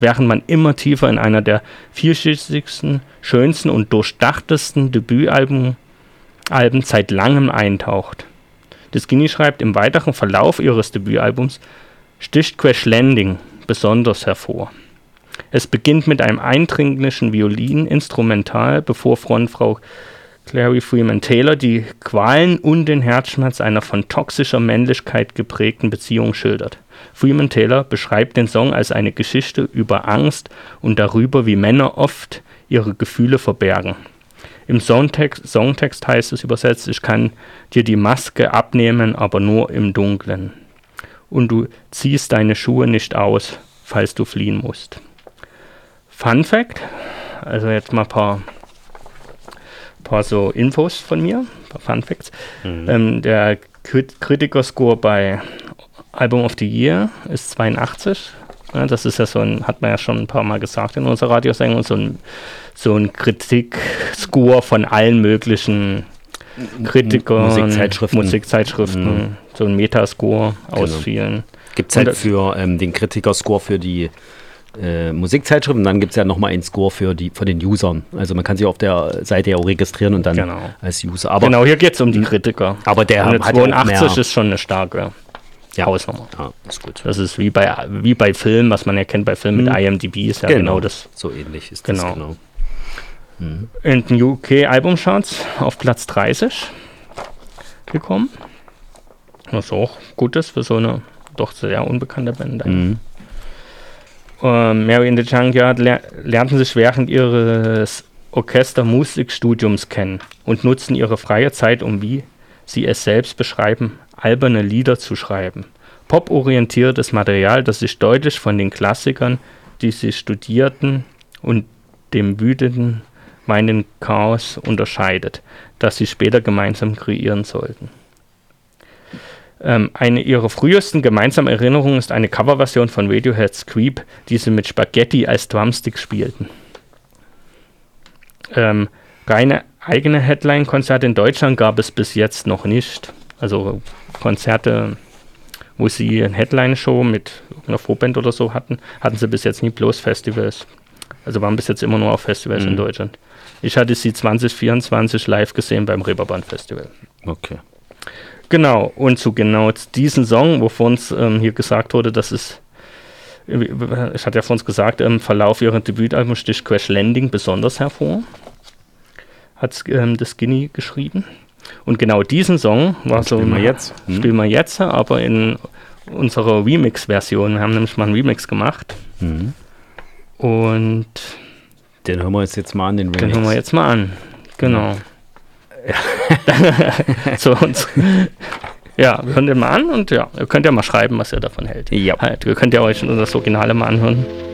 während man immer tiefer in einer der vielschichtigsten, schönsten und durchdachtesten Debütalben seit langem eintaucht. The Skinny schreibt, im weiteren Verlauf ihres Debütalbums sticht Crash Landing besonders hervor. Es beginnt mit einem eindringlichen Violin-Instrumental, bevor Frontfrau Clary Freeman Taylor die Qualen und den Herzschmerz einer von toxischer Männlichkeit geprägten Beziehung schildert. Freeman Taylor beschreibt den Song als eine Geschichte über Angst und darüber, wie Männer oft ihre Gefühle verbergen. Im Songtext heißt es übersetzt, ich kann dir die Maske abnehmen, aber nur im Dunkeln. Und du ziehst deine Schuhe nicht aus, falls du fliehen musst. Fun Fact, also jetzt mal ein paar so Infos von mir, ein paar Fun Facts. Der Kritikerscore bei Album of the Year ist 82. Ja, das ist ja hat man ja schon ein paar Mal gesagt in unserer Radiosendung, so ein Kritikscore von allen möglichen Kritikern, Musikzeitschriften, so ein Metascore aus vielen. Gibt es halt für den Kritikerscore für die Musikzeitschriften, und dann gibt es ja nochmal einen Score von den Usern. Also man kann sich auf der Seite ja auch registrieren und dann als User. Aber genau, hier geht es um die Kritiker. Aber der und hat 82 ist schon eine starke Hausnummer. Ja, ist gut. Das ist wie bei Filmen, was man ja kennt bei Filmen mit IMDb, ist ja genau das. So ähnlich ist das genau. In den UK-Albumcharts auf Platz 30 gekommen. Was auch gut ist für so eine doch sehr unbekannte Band. Mary in the Junkyard lernten sich während ihres Orchestermusikstudiums kennen und nutzten ihre freie Zeit, um, wie sie es selbst beschreiben, alberne Lieder zu schreiben. Pop-orientiertes Material, das sich deutlich von den Klassikern, die sie studierten, und dem wütenden meinen Chaos unterscheidet, das sie später gemeinsam kreieren sollten. Eine ihrer frühesten gemeinsamen Erinnerungen ist eine Coverversion von Radiohead's Creep, die sie mit Spaghetti als Drumstick spielten. Reine eigene Headline-Konzerte in Deutschland gab es bis jetzt noch nicht. Also Konzerte, wo sie eine Headline-Show mit einer Vorband oder so hatten sie bis jetzt nie, bloß Festivals. Also waren bis jetzt immer nur auf Festivals in Deutschland. Ich hatte sie 2024 live gesehen beim Reeperbahn Festival. Okay. Genau, und zu diesem Song, wovon es hier gesagt wurde, dass es, ich hatte ja von uns gesagt, im Verlauf ihrer Debütalbum sticht Crash Landing besonders hervor, hat The Skinny geschrieben. Und genau diesen Song spielen wir jetzt, aber in unserer Remix-Version. Wir haben nämlich mal einen Remix gemacht. Und den hören wir uns jetzt mal an, den Remix. Den hören wir jetzt mal an, genau. Wir hören den mal an und ihr könnt ja mal schreiben, was ihr davon hält. Ja. Ihr könnt ja euch das Originale mal anhören.